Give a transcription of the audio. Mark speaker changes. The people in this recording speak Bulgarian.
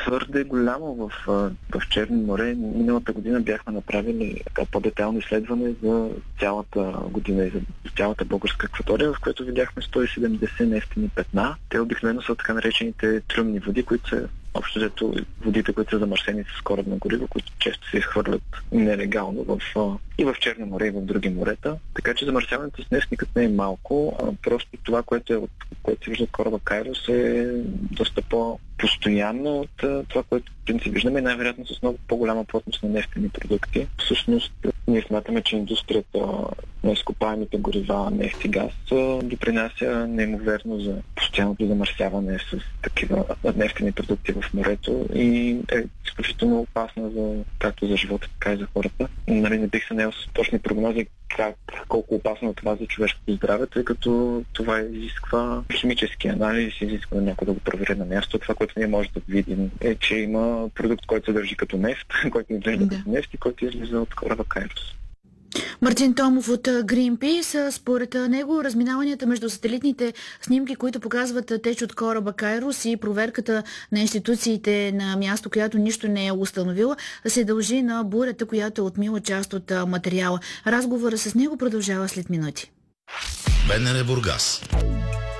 Speaker 1: твърде голямо в Черно море. Миналата година бяхме направили по-детайлно изследване за цялата година и за цялата българска акватория, в което видяхме 170 нефтени петна. Те обикновено са така наречените тръмни води, които са общо взето водите, които са замърсени с корабно гориво, които често се изхвърлят нелегално и в Черно море, и в други морета. Така че замърсяването с нефт никак не е малко. Просто това, което се вижда от кораба Кайрос, е доста по-постоянно от това, което в принцип виждаме, най-вероятно с много по-голяма плътност на нефтени продукти. Всъщност, ние смятаме, че индустрията на изкопаемите горива, нефт и газ допринася неимоверно за постоянното замърсяване с такива нефтени продукти в морето и е изключително опасна както за живота, така и за хората. Не бих се наел с точни прогнози колко опасно е това за човешкото здраве, тъй като това изисква химически анализ, изисква някой да го провери на място. Това, което ние можем да видим, е, че има продукт, който се държи като нефт, който изглежда като нефт и който излиза от кораба Кайрос.
Speaker 2: Мартин Томов от Greenpeace. Според него разминаванията между сателитните снимки, които показват теч от кораба Кайрос и проверката на институциите на място, която нищо не е установила, се дължи на бурята, която е отмила част от материала. Разговорът с него продължава след минути.
Speaker 3: БНР Бургас.